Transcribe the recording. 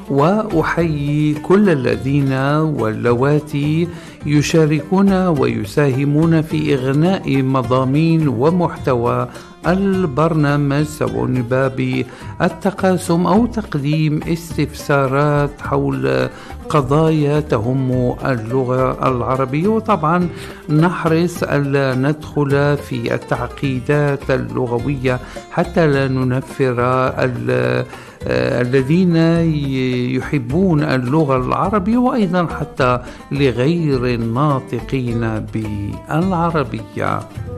وأحيي كل الذين واللواتي يشاركون ويساهمون في إغناء مضامين ومحتوى البرنامج، سواء باب التقاسم أو تقديم استفسارات حول قضايا تهم اللغة العربية. وطبعا نحرص ألا ندخل في التعقيدات اللغوية حتى لا ننفر الذين يحبون اللغة العربية، وأيضا حتى لغير الناطقين بالعربية.